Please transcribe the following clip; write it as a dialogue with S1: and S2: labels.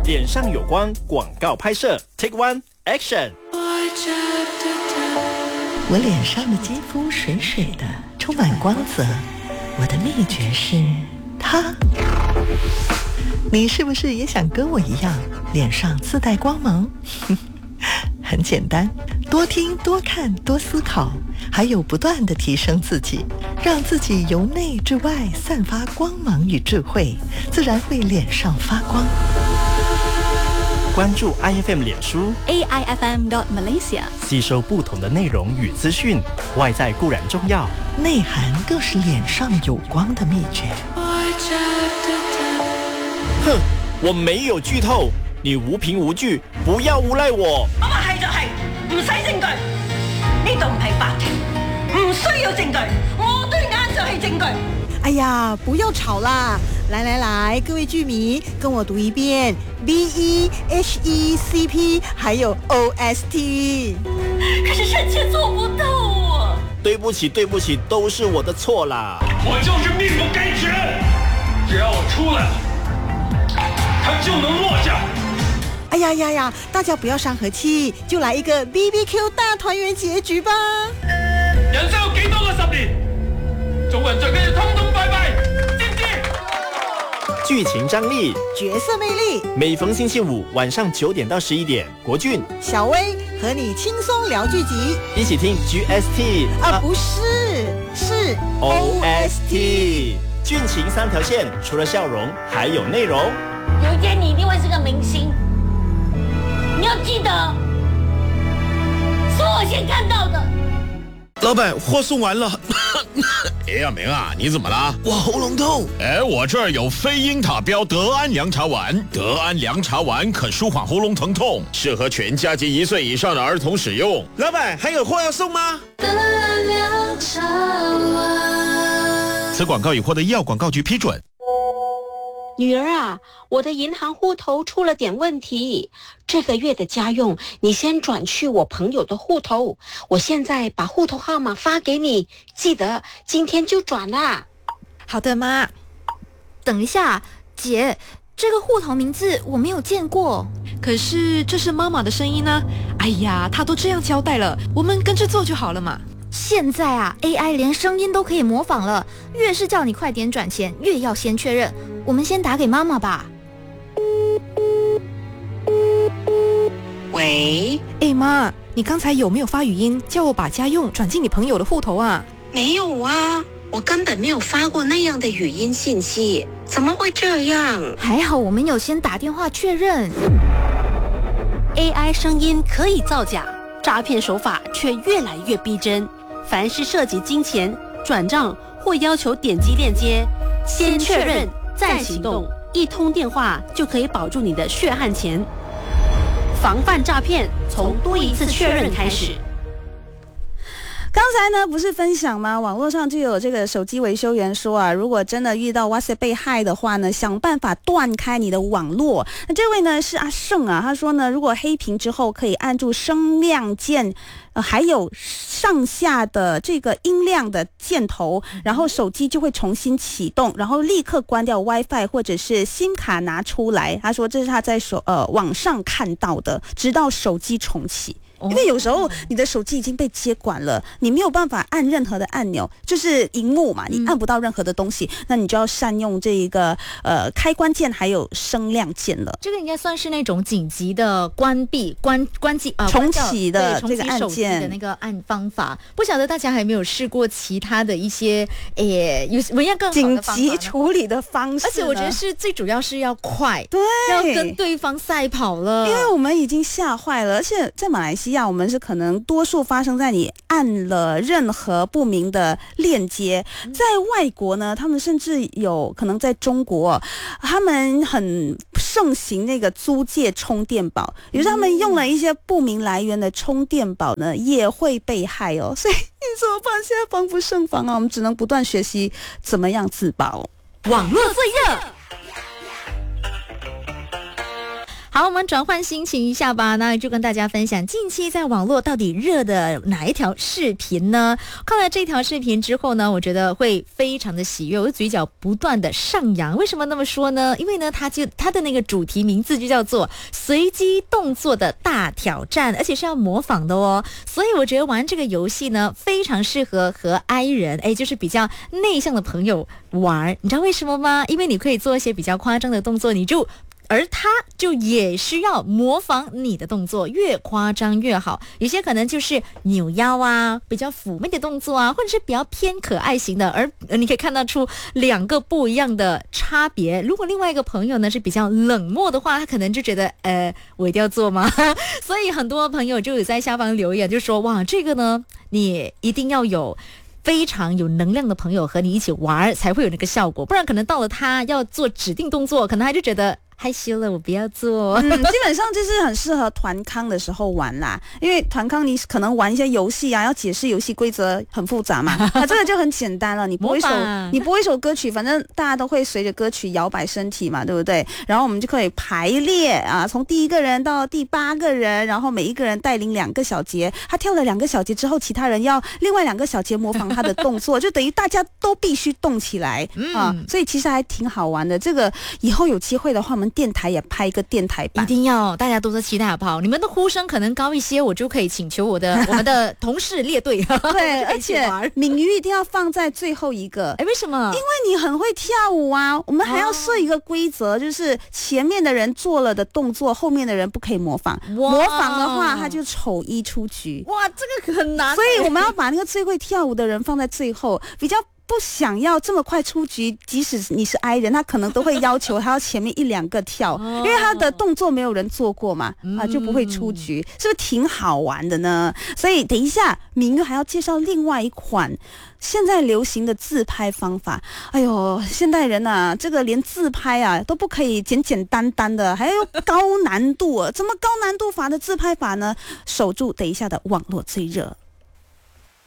S1: 脸上有光广告拍摄 Take One Action。
S2: 我脸上的肌肤水水的，充满光泽，我的秘诀是它。你是不是也想跟我一样脸上自带光芒？很简单，多听多看多思考，还有不断地提升自己，让自己由内至外散发光芒与智慧，自然会脸上发光。
S1: 关注 IFM 脸书
S3: AIFM.Malaysia，
S1: 吸收不同的内容与资讯，外在固然重要，
S2: 内涵更是脸上有光的秘诀。
S1: 哼，我没有劇透，你無憑無據，不要誣賴我。
S4: 我話係就係，唔使證據，呢度唔係法庭，唔需要證據，我對眼就係證據。
S5: 哎呀，不要吵啦！来，各位剧迷，跟我读一遍 BEHECP， 还有 OST。
S4: 可是臣妾做不到啊！
S1: 對不起，都是我的錯啦。
S6: 我就是命不該絕，只要我出來了，他就能落下。
S5: 哎呀，大家不要傷和氣，就來一個 BBQ 大團圓結局吧。
S6: 人生有幾多個10年？做人最緊要通通拜拜，知唔知？
S1: 劇情張力，
S5: 角色魅力，
S1: 每逢星期五晚上9點到11點，國俊、
S5: 小薇和你輕鬆聊劇集，
S1: 一起聽 GST
S5: 不是，是
S1: OST。劇情3條線，除了笑容，還有內容。
S4: 有一天你一定會是個明星，你要記得，是我先看到的。
S7: 老闆，貨送完了。
S8: 哎呀，明啊，你怎麼了？
S7: 我喉嚨痛。
S8: 哎，我這兒有非英塔標德安涼茶丸，德安涼茶丸可舒緩喉嚨疼痛，適合全家及1歲以上的兒童使用。
S7: 老闆，還有貨要送嗎？
S9: 德安涼茶丸。
S7: 此廣告已獲得醫藥廣告局批准。
S10: 女兒啊，我的銀行戶頭出了點問題，這個月的家用你先轉去我朋友的戶頭，我現在把戶頭號碼發給你，記得今天就轉啦。
S3: 好的，媽。等一下，姐，這個戶頭名字我沒有見過，
S11: 可是這是媽媽的聲音呢。哎呀，她都這樣交代了，我們跟着做就好了嘛。
S3: 現在啊 AI 連聲音都可以模仿了，越是叫你快點轉錢，越要先確認。我們先打給媽媽吧。
S10: 喂，
S11: 媽，你剛才有沒有發語音叫我把家用轉進你朋友的戶頭啊？
S10: 沒有啊，我根本沒有發過那樣的語音信息，怎麼會這樣？
S3: 還好我們有先打電話確認。
S12: AI 聲音可以造假，詐騙手法卻越來越逼真。凡是涉及金錢、轉賬或要求點擊鏈接，先確認再行動，一通電話就可以保住你的血汗錢。防範詐騙，從多一次確認開始。
S5: 剛才呢不是分享嗎？網絡上就有這個手機維修員說啊，如果真的遇到WhatsApp被害的話呢，想辦法斷開你的網絡。那這位呢是阿勝啊，他說呢，如果黑屏之後可以按住聲量鍵，還有上下的這個音量的箭頭，然後手機就會重新啟動，然後立刻關掉 WiFi 或者是 SIM 卡拿出來。他說這是他在網上看到的，直到手機重啟。因為有時候你的手機已經被接管了，你沒有辦法按任何的按鈕，就是螢幕嘛，你按不到任何的東西，那你就要善用這一個開關鍵還有聲量鍵了。
S3: 這個應該算是那種緊急的關閉、關機
S5: 重啟的這個按
S3: 手機的那個按方法。不曉得大家還沒有試過其他的一些有什麼樣更好的方法呢？
S5: 緊急處理的方式，
S3: 而且我覺得是最主要是要快，
S5: 對，
S3: 要跟對方賽跑了。
S5: 因為我們已經嚇壞了，而且在馬來西亞我們是可能多數發生在你按了任何不明的鏈接。在外國呢，他們甚至有可能在中國，他們很盛行那個租借充電寶，也就是他們用了一些不明來源的充電寶呢，也會被害哦。所以你怎麼辦？現在防不勝防啊！我們只能不斷學習怎麼樣自保。
S12: 網絡最熱。
S13: 好，我们转换心情一下吧，那就跟大家分享近期在网络到底热的哪一条视频呢？看了这条视频之后呢，我觉得会非常的喜悦，我的嘴角不断的上扬。为什么那么说呢？因为呢，它的那个主题名字就叫做随机动作的大挑战，而且是要模仿的哦。所以我觉得玩这个游戏呢，非常适合和 I 人，就是比较内向的朋友玩。你知道为什么吗？因为你可以做一些比较夸张的动作，而他就也需要模仿你的动作，越夸张越好。有些可能就是扭腰啊，比较妩媚的动作啊，或者是比较偏可爱型的，而你可以看得出两个不一样的差别。如果另外一个朋友呢是比较冷漠的话，他可能就觉得我一定要做吗？所以很多朋友就有在下方留言，就说哇，这个呢你一定要有非常有能量的朋友和你一起玩才会有那个效果，不然可能到了他要做指定动作，可能他就觉得害羞了，我不要做。
S5: 基本上就是很适合团康的时候玩啦，因为团康你可能玩一些游戏啊，要解释游戏规则很复杂嘛，这个就很简单了。你播一首歌曲，反正大家都会随着歌曲摇摆身体嘛，对不对？然后我们就可以排列啊，从第1个人到第8个人，然后每一个人带领2个小节，他跳了2个小节之后，其他人要另外2个小节模仿他的动作，就等于大家都必须动起来啊，所以其实还挺好玩的。这个以后有机会的话，我们电台也拍一个电台版，
S13: 一定要大家都在期待好不好？你们的呼声可能高一些，我就可以请求我们的同事列队。
S5: 对，而且敏瑜一定要放在最后一个。
S13: 为什么？
S5: 因为你很会跳舞啊，我们还要设一个规则，就是前面的人做了的动作，后面的人不可以模仿。模仿的话，他就丑一出局。
S13: 哇，这个很难。
S5: 所以我们要把那个最会跳舞的人放在最后，比较不想要这么快出局，即使你是 I 人，他可能都会要求他要前面1、2个跳，因为他的动作没有人做过嘛，就不会出局，是不是挺好玩的呢？所以等一下敏瑜还要介绍另外一款现在流行的自拍方法。哎呦，现代人啊，这个连自拍啊都不可以简简单单的，还有高难度怎么高难度法的自拍法呢？守住等一下的网络最热。